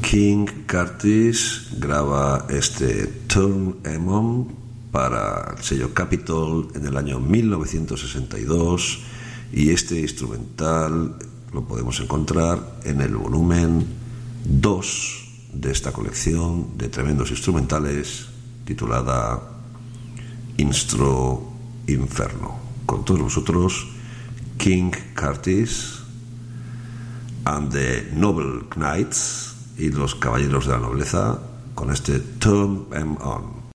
King Curtis graba este Turn 'Em On para el sello Capitol en el año 1962 y este instrumental lo podemos encontrar en el volumen 2 de esta colección de tremendos instrumentales titulada Instro Inferno. Con todos vosotros, King Curtis and the Noble Knights y los caballeros de la nobleza con este Turn 'Em On.